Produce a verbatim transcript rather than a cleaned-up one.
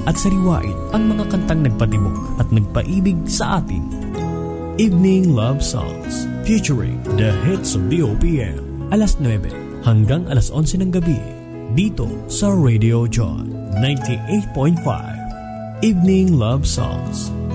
at sariwain ang mga kantang nagpatibok at nagpaibig sa atin. Evening Love Songs featuring the hits of the O P M. Alas nuwebe hanggang alas onse ng gabi dito sa Radio John ninety-eight point five. Evening Love Songs.